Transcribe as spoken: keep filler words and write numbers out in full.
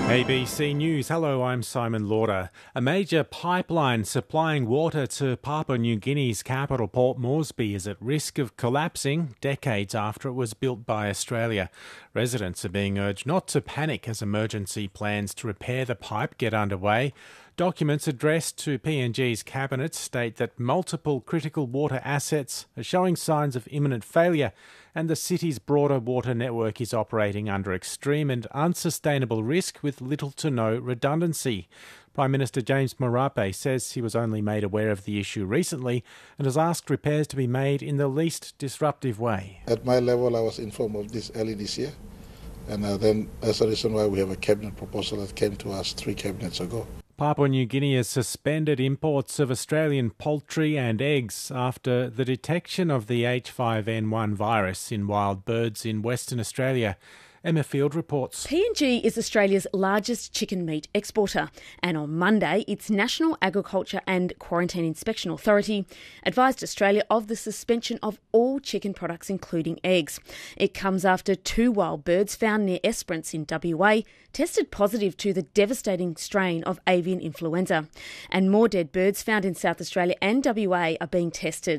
A B C News. Hello, I'm Simon Lauder. A major pipeline supplying water to Papua New Guinea's capital Port Moresby is at risk of collapsing decades after it was built by Australia. Residents are being urged not to panic as emergency plans to repair the pipe get underway. Documents addressed to P N G's cabinet state that multiple critical water assets are showing signs of imminent failure, and the city's broader water network is operating under extreme and unsustainable risk with little to no redundancy. Prime Minister James Marape says he was only made aware of the issue recently and has asked repairs to be made in the least disruptive way. At my level, I was informed of this early this year, and uh, then that's the reason why we have a cabinet proposal that came to us three cabinets ago. Papua New Guinea has suspended imports of Australian poultry and eggs after the detection of the H five N one virus in wild birds in Western Australia. Emma Field reports. P N G is Australia's largest chicken meat exporter, and on Monday its National Agriculture and Quarantine Inspection Authority advised Australia of the suspension of all chicken products including eggs. It comes after two wild birds found near Esperance in W A tested positive to the devastating strain of avian influenza, and more dead birds found in South Australia and W A are being tested.